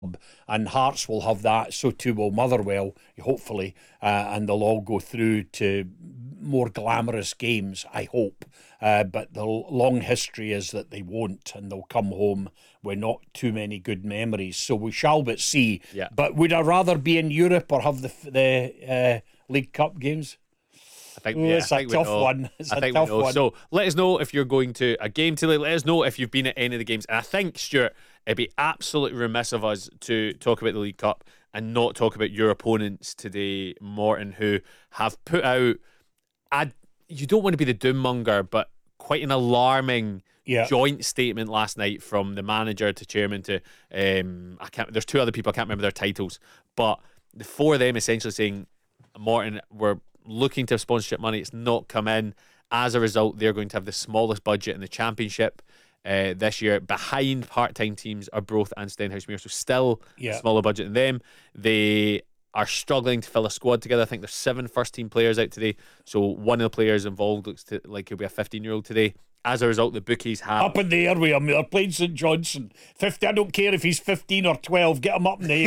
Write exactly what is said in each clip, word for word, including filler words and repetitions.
and Hearts will have that, so too will Motherwell, hopefully, uh, and they'll all go through to more glamorous games, I hope. Uh, but the long history is that they won't, and they'll come home with not too many good memories. So we shall but see. Yeah. But would I rather be in Europe or have the the uh, League Cup games? I think, Ooh, yeah, it's I a think we tough know. one. It's I a think tough we know. one. So let us know if you're going to a game today. Let us know if you've been at any of the games. And I think, Stuart, it'd be absolutely remiss of us to talk about the League Cup and not talk about your opponents today, Morton, who have put out, a, you don't want to be the doom-monger, but quite an alarming Yeah. joint statement last night from the manager to chairman to, um, I can't, there's two other people, I can't remember their titles, but the four of them essentially saying, Morton, we're looking to have sponsorship money, it's not come in. As a result, they're going to have the smallest budget in the championship uh, this year. Behind part-time teams are Broth and Stenhousemuir, so still Yeah. smaller budget than them. They are struggling to fill a squad together. I think there's seven first-team players out today, so one of the players involved looks to, like he'll be a fifteen-year-old today. As a result, the bookies have... Up in the air with him. They're playing St Johnson. fifty, I don't care if he's fifteen or twelve. Get him up in the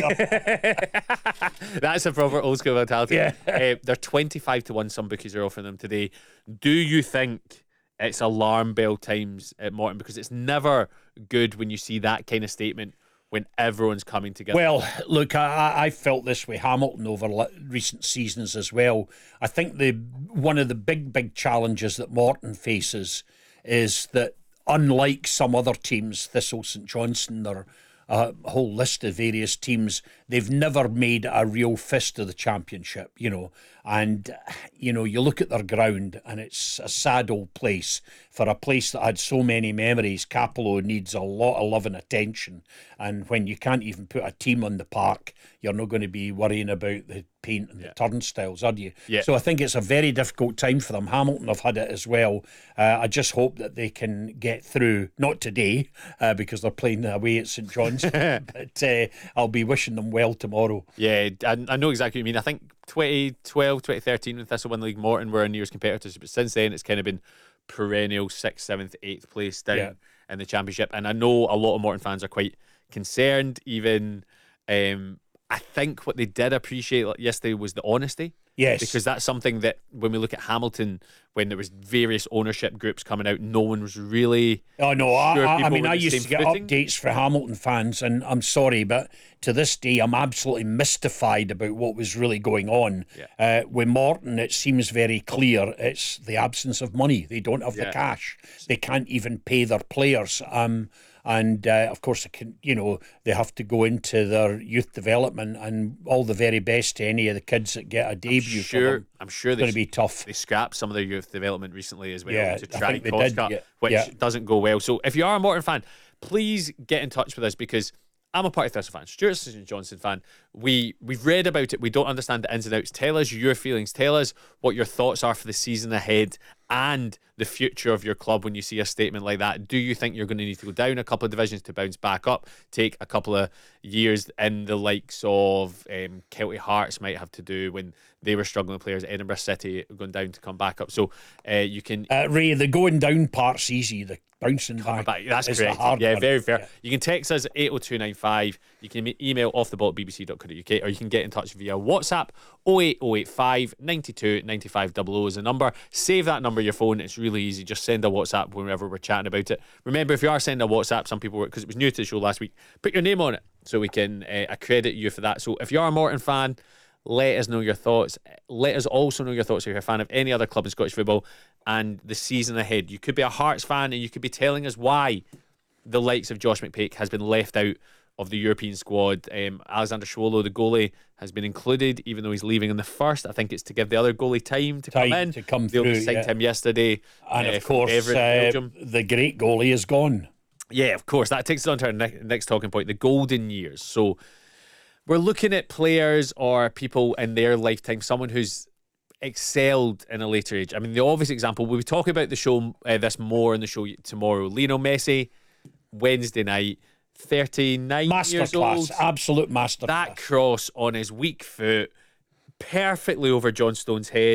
air. That's a proper old school mentality. Yeah. Uh, they're twenty-five to one, some bookies are offering them today. Do you think it's alarm bell times at Morton? Because it's never good when you see that kind of statement when everyone's coming together. Well, look, I, I felt this with Hamilton over recent seasons as well. I think the one of the big, big challenges that Morton faces is that, unlike some other teams, Thistle, St Johnstone, or a whole list of various teams, they've never made a real fist of the championship, you know. And, you know, you look at their ground and it's a sad old place. For a place that had so many memories, Capello needs a lot of love and attention. And when you can't even put a team on the park, you're not going to be worrying about the paint and Yeah. the turnstiles, are you? Yeah. So I think it's a very difficult time for them. Hamilton have had it as well. Uh, I just hope that they can get through, not today, uh, because they're playing away at St John's, but uh, I'll be wishing them well tomorrow. Yeah, I, I know exactly what you mean. I think twenty twelve, twenty thirteen when Thistle won the league, Morton were our nearest competitors, but since then it's kind of been perennial sixth, seventh, eighth place down Yeah. in the championship. And I know a lot of Morton fans are quite concerned. Even um, I think what they did appreciate yesterday was the honesty. Yes. Because that's something that when we look at Hamilton, when there was various ownership groups coming out, no one was really. Oh no, I, sure I, I people mean, were I the used same to get footing. updates for Hamilton fans, and I'm sorry, but to this day, I'm absolutely mystified about what was really going on. Yeah. Uh, with Morton, it seems very clear it's the absence of money. They don't have Yeah. the cash. They can't even pay their players. Um, and uh, of course, they can, you know, they have to go into their youth development, and all the very best to any of the kids that get a debut. Sure, for them. I'm sure It's going they to be tough. They scrapped some of their youth development recently as well Yeah, to I try think they cost did, cut, yeah. which Yeah. doesn't go well. So if you are a Morton fan, please get in touch with us, because I'm a Partick Thistle fan, Stuart's a St Johnstone fan. We, we've read about it, we don't understand the ins and outs. Tell us your feelings, tell us what your thoughts are for the season ahead and the future of your club when you see a statement like that. Do you think you're going to need to go down a couple of divisions to bounce back up, take a couple of years in the likes of um, Kelty Hearts might have to do when they were struggling players, Edinburgh City going down to come back up. So uh, you can... Uh, Ray, the going down part's easy. The bouncing back, Back. That's is correct. the hard Yeah, one. very fair. Yeah. You can text us at eight oh two nine five. You can e- email off the ball at b b c dot co dot u k, or you can get in touch via WhatsApp. oh eight oh eight five, nine two, nine five double oh is the number. Save that number on your phone. It's really easy. Just send a WhatsApp whenever we're chatting about it. Remember, if you are sending a WhatsApp, some people, because it was new to the show last week, put your name on it so we can uh, accredit you for that. So if you are a Morton fan, let us know your thoughts. Let us also know your thoughts if you're a fan of any other club in Scottish football and the season ahead. You could be a Hearts fan and you could be telling us why the likes of Josh McPake has been left out of the European squad. Um, Alexander Schwolo, the goalie, has been included, even though he's leaving in the first. I think it's to give the other goalie time to Time come in. to come They only through, signed yeah. him yesterday. And uh, of from course, Everett in uh, Belgium. the great goalie is gone. Yeah, of course. That takes us on to our ne- next talking point, the golden years. So we're looking at players or people in their lifetime, someone who's excelled in a later age. I mean, the obvious example, we'll be talking about the show, uh, this more in the show tomorrow. Lionel Messi, Wednesday night, thirty-nine years old. Masterclass, absolute masterclass. That cross on his weak foot, perfectly over John Stone's head.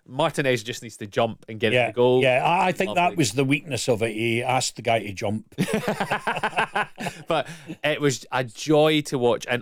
Martinez just needs to jump and get it Yeah, to goal. yeah. I, I think Lovely. that was the weakness of it. He asked the guy to jump. But it was a joy to watch, and